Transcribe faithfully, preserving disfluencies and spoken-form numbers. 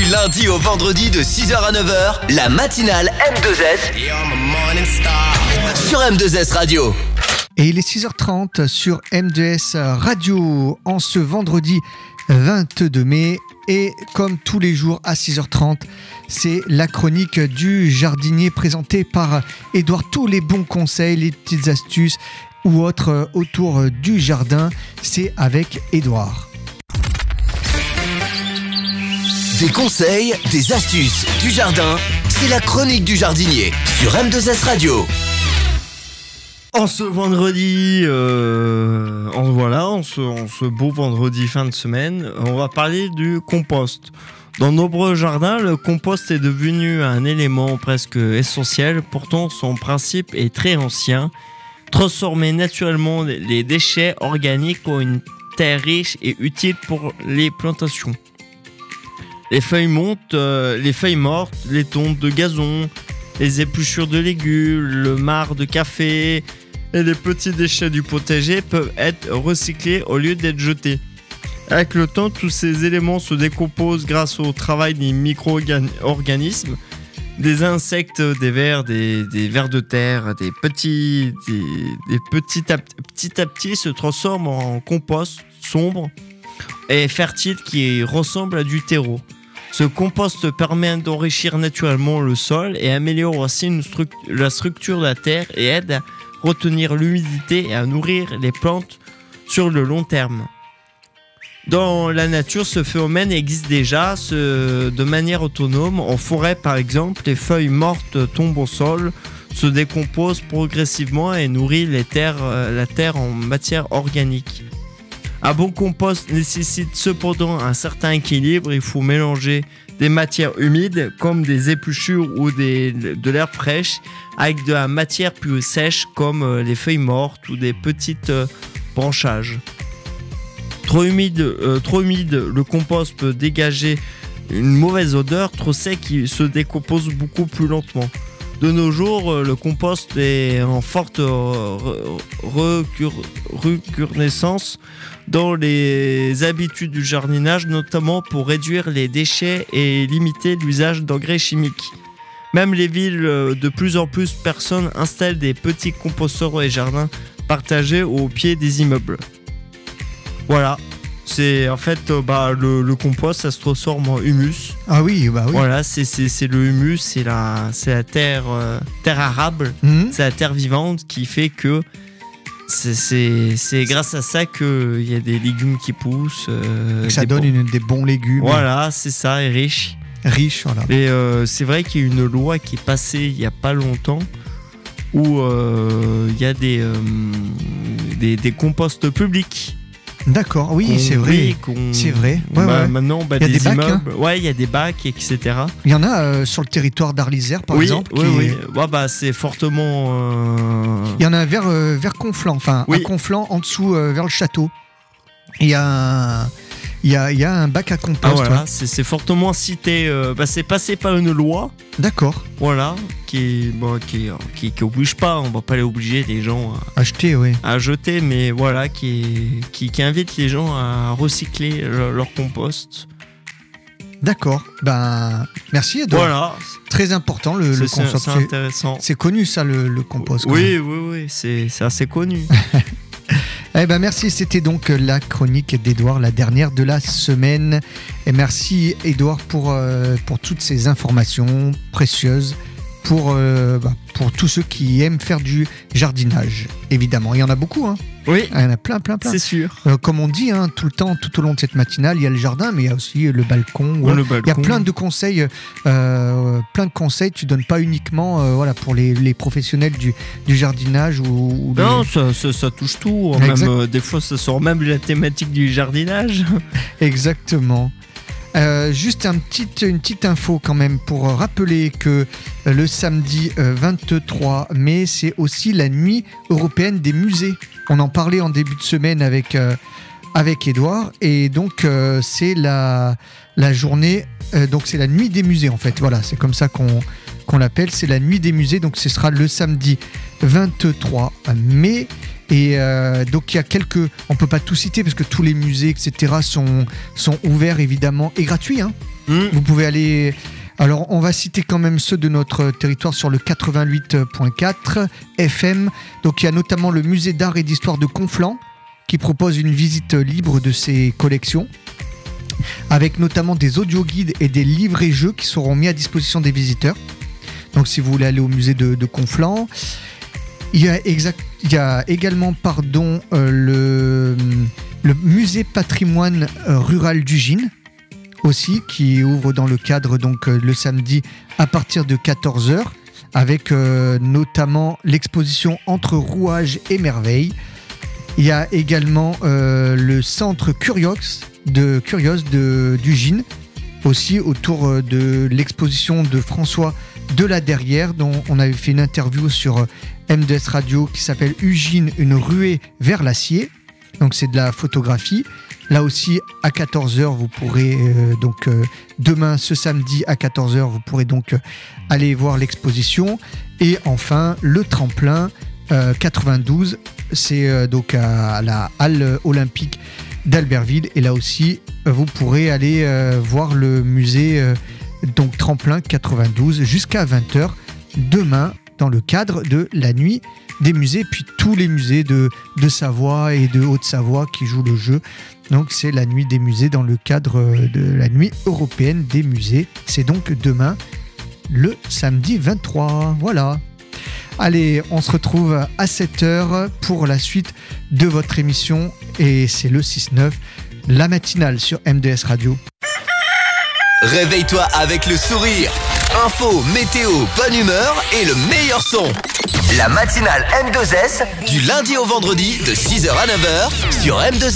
lundi au vendredi de six heures à neuf heures, la matinale M deux S sur M deux S Radio. Et il est six heures trente sur M deux S Radio en ce vendredi vingt-deux mai. Et comme tous les jours à six heures trente, c'est la chronique du jardinier présentée par Édouard. Tous les bons conseils, les petites astuces ou autres autour du jardin, c'est avec Édouard. Des conseils, des astuces, du jardin, c'est la chronique du jardinier sur M deux S Radio. En ce vendredi, euh, en, voilà, en ce, en ce beau vendredi fin de semaine, on va parler du compost. Dans nombreux jardins, le compost est devenu un élément presque essentiel. Pourtant, son principe est très ancien. Transformer naturellement les déchets organiques en une terre riche et utile pour les plantations. Les feuilles montent, euh, les feuilles mortes, les tontes de gazon, les épluchures de légumes, le marc de café et les petits déchets du potager peuvent être recyclés au lieu d'être jetés. Avec le temps, tous ces éléments se décomposent grâce au travail des micro-organismes, des insectes, des vers, des, des vers de terre, des petits, des, des petits, à, petit à petit se transforment en compost sombre et fertile qui ressemble à du terreau. Ce compost permet d'enrichir naturellement le sol et améliore aussi une stru- la structure de la terre et aide à retenir l'humidité et à nourrir les plantes sur le long terme. Dans la nature, ce phénomène existe déjà ce, de manière autonome. En forêt, par exemple, les feuilles mortes tombent au sol, se décomposent progressivement et nourrissent les terres, la terre en matière organique. Un bon compost nécessite cependant un certain équilibre. Il faut mélanger des matières humides comme des épluchures ou des, de l'herbe fraîche avec de la matière plus sèche comme les feuilles mortes ou des petites branchages. Trop humide, euh, trop humide, le compost peut dégager une mauvaise odeur. Trop sec, il se décompose beaucoup plus lentement. De nos jours, le compost est en forte recrudescence dans les habitudes du jardinage, notamment pour réduire les déchets et limiter l'usage d'engrais chimiques. Même les villes, de plus en plus de personnes installent des petits composteurs dans les jardins partagés au pied des immeubles. Voilà. C'est en fait euh, bah, le, le compost, ça se transforme en humus. Ah oui, bah oui. Voilà, c'est, c'est, c'est le humus, c'est la, c'est la terre, euh, terre arable, mmh. c'est la terre vivante qui fait que c'est, c'est, c'est grâce à ça qu'il y a des légumes qui poussent. Euh, que ça donne bons... une, des bons légumes. Voilà, c'est ça, et riche. Riche, voilà. Et euh, c'est vrai qu'il y a une loi qui est passée il n'y a pas longtemps où euh, il y a des, euh, des, des composts publics. D'accord, oui, qu'on, c'est vrai. Oui, c'est vrai. Ouais, bah, ouais. Maintenant, bah, il y a des, des bacs, immeubles, hein. ouais, il y a des bacs, et cetera. Il y en a euh, sur le territoire d'Arlisère, par oui, exemple. Oui, qui oui. est... Ouais, bah, c'est fortement. Euh... Il y en a un vers, euh, vers Conflans, enfin, oui. à Conflans, en dessous, euh, vers le château. Il y a un. Il y a, il y a un bac à compost. Ah, voilà, ouais. c'est, c'est fortement cité. Euh, bah, c'est passé par une loi. D'accord. Voilà, qui bon, qui, qui, qui oblige pas, on va pas les obliger les gens à acheter, oui. À jeter, mais voilà, qui, qui, qui invite les gens à recycler leur, leur compost. D'accord. Ben, merci Edouard. Voilà. Très important le, c'est, le compost. C'est, c'est intéressant. C'est connu ça le, le compost. Oui, oui, oui, c'est, c'est assez connu. Eh ben merci, c'était donc la chronique d'Edouard, la dernière de la semaine. Et merci Edouard pour, euh, pour toutes ces informations précieuses pour, euh, bah, pour tous ceux qui aiment faire du jardinage. Évidemment, il y en a beaucoup. Hein. Oui, il y en a plein, plein, plein. C'est sûr. Euh, comme on dit, hein, tout le temps, tout au long de cette matinale, il y a le jardin, mais il y a aussi le balcon. Ouais, ouais. le balcon. Il y a plein de conseils. Euh, plein de conseils. Tu donnes pas uniquement, euh, voilà, pour les, les professionnels du, du jardinage ou. ou non, les... ça, ça, ça touche tout. Même, euh, des fois, ça sort même la thématique du jardinage. Exactement. Euh, juste un petit, une petite info quand même pour rappeler que le samedi vingt-trois mai, c'est aussi la nuit européenne des musées. On en parlait en début de semaine avec, euh, avec Edouard et donc euh, c'est la, la journée, euh, donc c'est la nuit des musées en fait. Voilà, c'est comme ça qu'on, qu'on l'appelle, c'est la nuit des musées. Donc ce sera le samedi vingt-trois mai. Et euh, donc il y a quelques, on peut pas tout citer parce que tous les musées et cetera sont sont ouverts évidemment et gratuits. Hein. Mmh. Vous pouvez aller... Alors, on va citer quand même ceux de notre territoire sur le quatre-vingt-huit virgule quatre F M. Donc, il y a notamment le musée d'art et d'histoire de Conflans qui propose une visite libre de ses collections, avec notamment des audio-guides et des livres et jeux qui seront mis à disposition des visiteurs. Donc, si vous voulez aller au musée de, de Conflans, il y a, exact, il y a également pardon, euh, le, le musée patrimoine euh, rural d'Ugine, aussi, qui ouvre dans le cadre donc euh, le samedi à partir de quatorze heures, avec euh, notamment l'exposition Entre rouages et merveilles. Il y a également euh, le centre Curios de Curios de d'Ugine, aussi autour de l'exposition de François Deladerrière, dont on avait fait une interview sur M deux S Radio qui s'appelle Ugine, une ruée vers l'acier. Donc c'est de la photographie. Là aussi, à quatorze heures, vous pourrez euh, donc euh, demain, ce samedi à quatorze heures, vous pourrez donc euh, aller voir l'exposition. Et enfin, le tremplin euh, quatre-vingt-douze, c'est euh, donc à, à la halle olympique d'Albertville. Et là aussi, euh, vous pourrez aller euh, voir le musée euh, donc tremplin quatre-vingt-douze jusqu'à vingt heures demain dans le cadre de la nuit des musées, puis tous les musées de, de Savoie et de Haute-Savoie qui jouent le jeu. Donc c'est la nuit des musées dans le cadre de la nuit européenne des musées. C'est donc demain, le samedi vingt-trois. Voilà. Allez, on se retrouve à sept heures pour la suite de votre émission. Et c'est le six neuf, la matinale sur M deux S Radio. Réveille-toi avec le sourire. Info, météo, bonne humeur et le meilleur son. La matinale M deux S, du lundi au vendredi de six heures à neuf heures sur M deux S.